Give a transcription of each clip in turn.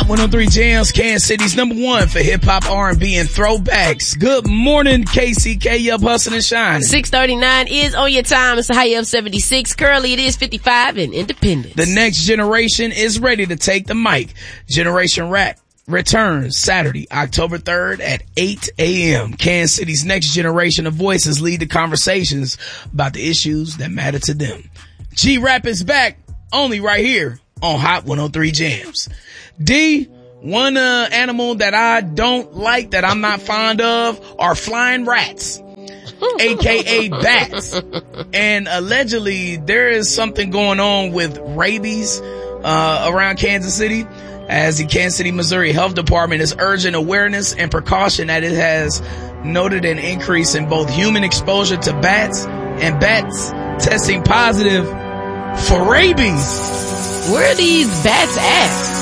Hot 103 Jams, Kansas City's #1 for hip-hop, R&B, and throwbacks. Good morning, KCK, up hustling and shining. 6:39 is on your time. It's a high of 76. Currently, it is 55 in Independence. The next generation is ready to take the mic. Generation Rap returns Saturday, October 3rd at 8 a.m. Kansas City's next generation of voices lead the conversations about the issues that matter to them. G-Rap is back, only right here on Hot 103 Jams. D, one animal that I don't like, that I'm not fond of, are flying rats, aka bats. And allegedly there is something going on with rabies around Kansas City, as the Kansas City, Missouri Health Department is urging awareness and precaution that it has noted an increase in both human exposure to bats and bats testing positive for rabies. Where are these bats at?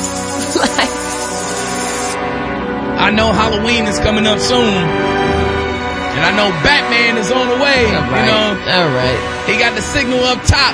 I know Halloween is coming up soon, and I know Batman is on the way. All right. He got the signal up top.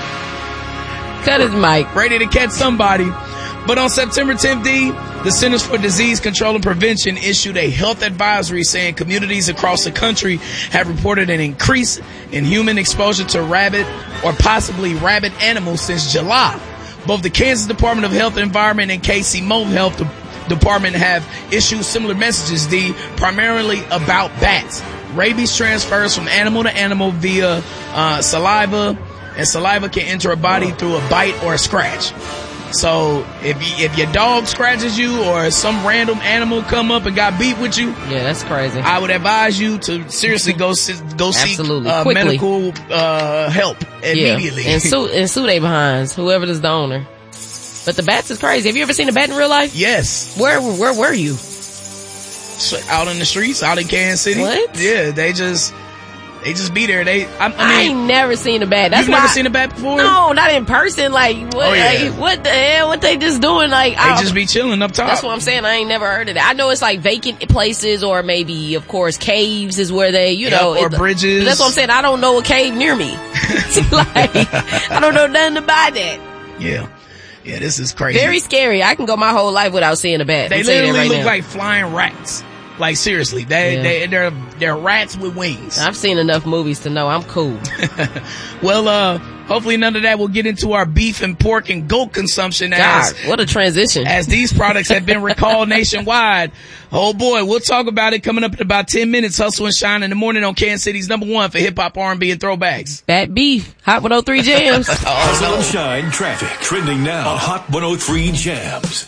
Cut his mic. Ready to catch somebody. But on September 10th, the Centers for Disease Control and Prevention issued a health advisory saying communities across the country have reported an increase in human exposure to rabid or possibly rabid animals since July. Both the Kansas Department of Health and Environment and KC Mo Health Department have issued similar messages, primarily about bats. Rabies transfers from animal to animal via saliva, and saliva can enter a body through a bite or a scratch. So if your dog scratches you or some random animal come up and got beat with you, yeah, that's crazy. I would advise you to seriously go seek medical help immediately. Yeah. And sue they behinds, whoever is the owner. But the bats is crazy. Have you ever seen a bat in real life? Yes. Where were you? Out in the streets, out in Kansas City. What? Yeah, they just be there. I ain't never seen a bat. You've never seen a bat before? No, not in person. Like, what? Oh, yeah. Like, what the hell? What they just doing? Like, they just be chilling up top. That's what I'm saying. I ain't never heard of that. I know it's like vacant places, or maybe, of course, caves is where they, or bridges. That's what I'm saying. I don't know a cave near me. Like, I don't know nothing about that. Yeah. Yeah, this is crazy. Very scary. I can go my whole life without seeing a bat. They literally look like flying rats. Like, seriously, they're rats with wings. I've seen enough movies to know I'm cool. Well, hopefully none of that will get into our beef and pork and goat consumption. God, what a transition. As these products have been recalled nationwide. Oh boy, we'll talk about it coming up in about 10 minutes. Hustle and Shine in the morning on Kansas City's #1 for hip-hop, R&B, and throwbacks. Bat beef. Hot 103 Jams. Hustle and Shine traffic. Trending now on Hot 103 Jams.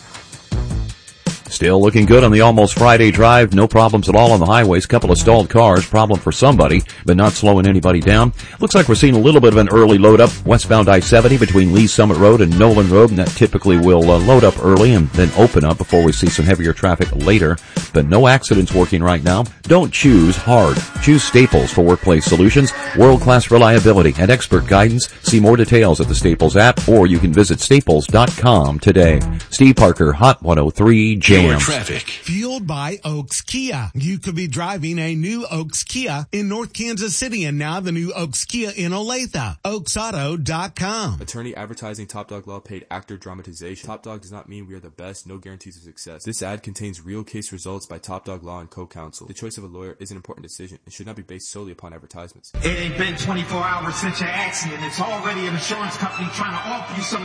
Still looking good on the almost Friday drive. No problems at all on the highways. Couple of stalled cars. Problem for somebody, but not slowing anybody down. Looks like we're seeing a little bit of an early load up westbound I-70 between Lee Summit Road and Nolan Road, and that typically will load up early and then open up before we see some heavier traffic later. But no accidents working right now. Don't choose hard. Choose Staples for workplace solutions, world-class reliability, and expert guidance. See more details at the Staples app, or you can visit staples.com today. Steve Parker, Hot 103 Jams. Traffic. Fueled by Oaks Kia. You could be driving a new Oaks Kia in North Kansas City, and now the new Oaks Kia in Olathe. OaksAuto.com. Attorney advertising Top Dog Law paid actor dramatization. Top Dog does not mean we are the best. No guarantees of success. This ad contains real case results by Top Dog Law and co-counsel. The choice of a lawyer is an important decision and should not be based solely upon advertisements. It ain't been 24 hours since your accident. It's already an insurance company trying to offer you some